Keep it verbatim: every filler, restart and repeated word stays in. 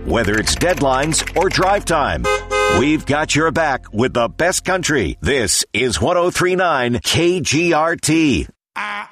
Whether it's deadlines or drive time, we've got your back with the best country. This is one oh three point nine K G R T. I